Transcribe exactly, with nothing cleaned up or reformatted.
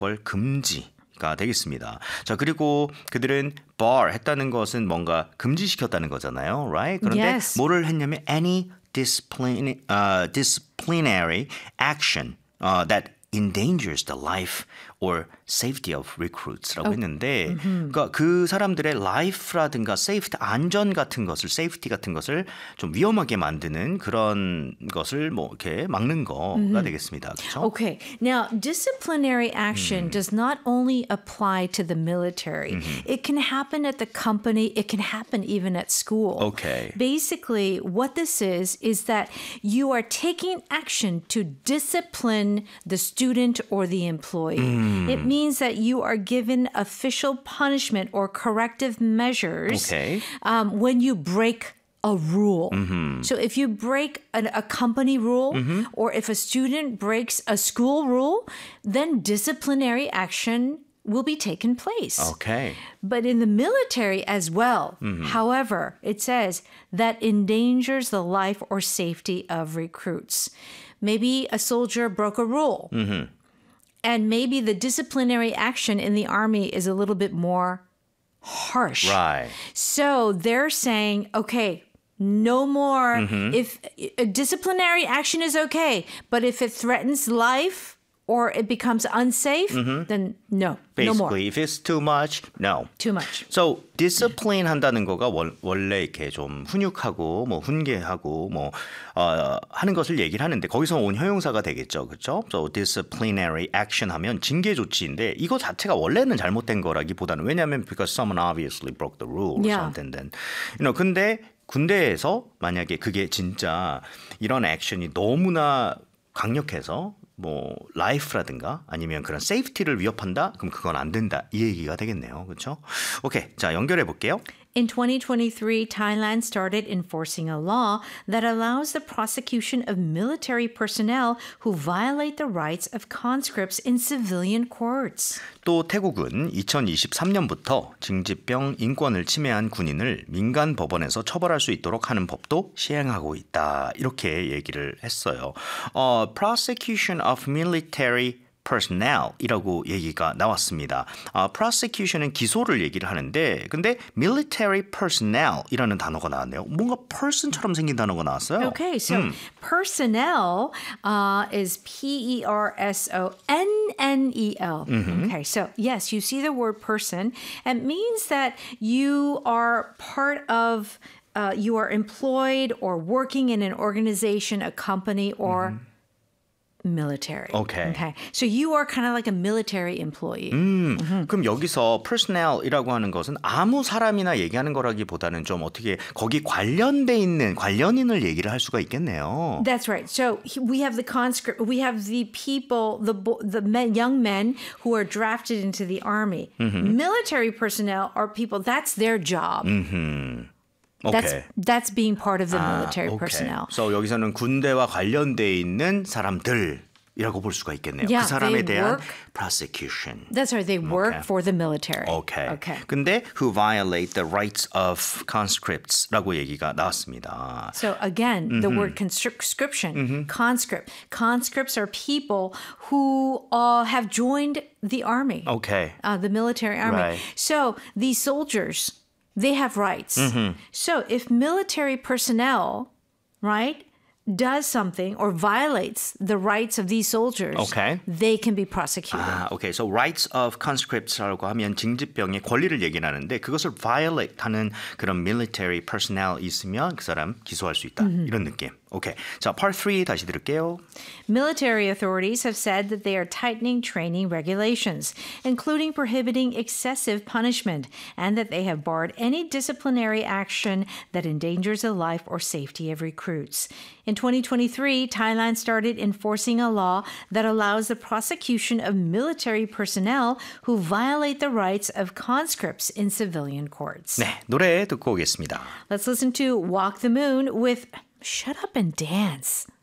걸 금지가 되겠습니다. 자, 그리고 그들은 bar 했다는 것은 뭔가 금지시켰다는 거잖아요. Right? 그런데 Yes. 뭐를 했냐면 any discipline, uh, disciplinary action uh, that endangers the life or safety of recruits라고 했는데 그러니까 그 사람들의 life라든가 safety, 안전 같은 것을 safety 같은 것을 좀 위험하게 만드는 그런 것을 뭐 이렇게 막는 거가 되겠습니다. 그렇죠? Okay. Now, disciplinary action does not only apply to the military. It can happen at the company. It can happen even at school. Okay. Basically, what this is, is that you are taking action to discipline the student or the employee. It means that you are given official punishment or corrective measures Okay. um, when you break a rule. So if you break an, a company rule or if a student breaks a school rule, then disciplinary action will be taken place. Okay. But in the military as well, however, it says that endangers the life or safety of recruits. Maybe a soldier broke a rule. And maybe the disciplinary action in the army is a little bit more harsh. Right. So they're saying, okay, no more. If uh, disciplinary action is okay, but if it threatens life or it becomes unsafe, then no, no more. Basically, if it's too much, no. Too much. So discipline 한다는 거가 월, 원래 이렇게 좀 훈육하고 뭐 훈계하고 뭐 어, 하는 것을 얘기를 하는데 거기서 온 형용사가 되겠죠, 그렇죠? So disciplinary action 하면 징계 조치인데 이거 자체가 원래는 잘못된 거라기보다는 왜냐하면 because someone obviously broke the rule or Yeah. something. Then, you know, 근데 군대에서 만약에 그게 진짜 이런 액션이 너무나 강력해서 뭐 라이프라든가 아니면 그런 세이프티를 위협한다? 그럼 그건 안 된다. 이 얘기가 되겠네요. 그렇죠? 오케이. 자, 연결해 볼게요. In twenty twenty-three, Thailand started enforcing a law that allows the prosecution of military personnel who violate the rights of conscripts in civilian courts. 또 태국은 이천이십삼 년부터 징집병 인권을 침해한 군인을 민간 법원에서 처벌할 수 있도록 하는 법도 시행하고 있다. 이렇게 얘기를 했어요. 어, prosecution of military personnel이라고 얘기가 나왔습니다. 아, prosecution은 기소를 얘기를 하는데 근데 military personnel이라는 단어가 나왔네요. 뭔가 person처럼 생긴 단어가 나왔어요. Okay, so personnel uh, is P E R S O N N E L. Okay, so yes, you see the word person. It means that you are part of, uh, you are employed or working in an organization, a company, or military. Okay. Okay. So you are kind of like a military employee. 음, 그럼 여기서 personnel이라고 하는 것은 아무 사람이나 얘기하는 거라기보다는 좀 어떻게 거기 관련돼 있는 관련인을 얘기를 할 수가 있겠네요. That's right. So he- we have the conscript, we have the people, the bo- the men, young men who are drafted into the army. Military personnel are people. That's their job. That's 오케이. that's being part of the military 오케이. personnel. So 여기서는 군대와 관련돼 있는 사람들이라고 볼 수가 있겠네요. Yeah, 그 사람에 they 대한 work- prosecution. That's right. They work Okay. for the military. 오케이. Okay. 근데 who violate the rights of conscripts라고 얘기가 나왔습니다. So again, the word conscription, conscript. Conscripts are people who uh, have joined the army, 오케이. uh, the military army. Right. So these soldiers, they have rights. So if military personnel, right, does something or violates the rights of these soldiers, Okay. they can be prosecuted. 아, 오케이. So rights of conscripts라고 하면 징집병의 권리를 얘기를 하는데 그것을 violate 하는 그런 military personnel 있으면 그 사람 기소할 수 있다. 이런 느낌. 오케이. 자, part three 다시 들을게요. Military authorities have said that they are tightening training regulations, including prohibiting excessive punishment, and that they have barred any disciplinary action that endangers the life or safety of recruits. In twenty twenty-three, Thailand started enforcing a law that allows the prosecution of military personnel who violate the rights of conscripts in civilian courts. 네, 노래 듣고 오겠습니다. Let's listen to Walk the Moon with Shut Up and Dance.